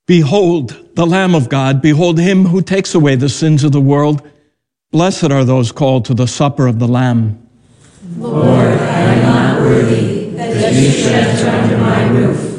Behold, the Lamb of God. Behold, him who takes away the sins of the world. Blessed are those called to the supper of the Lamb. Lord, I am not worthy that you should enter under my roof,